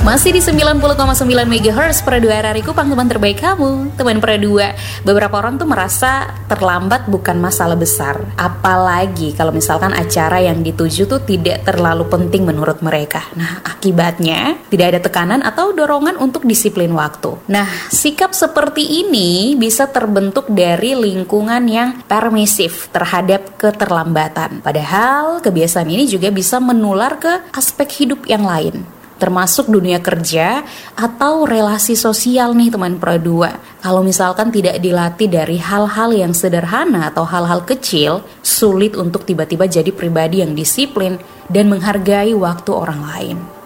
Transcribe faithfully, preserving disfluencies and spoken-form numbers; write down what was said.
Masih di sembilan puluh koma sembilan megahertz Pro dua R R I Kupang, teman terbaik kamu. Teman Pro dua, beberapa orang tuh merasa terlambat bukan masalah besar. Apalagi kalau misalkan acara yang dituju tuh tidak terlalu penting menurut mereka. Nah, akibatnya tidak ada tekanan atau dorongan untuk disiplin waktu. Nah, sikap seperti ini bisa terbentuk dari lingkungan yang permisif terhadap keterlambatan. Padahal kebiasaan ini juga bisa menular ke aspek hidup yang lain, termasuk dunia kerja atau relasi sosial nih teman Pro dua. Kalau misalkan tidak dilatih dari hal-hal yang sederhana atau hal-hal kecil, sulit untuk tiba-tiba jadi pribadi yang disiplin dan menghargai waktu orang lain.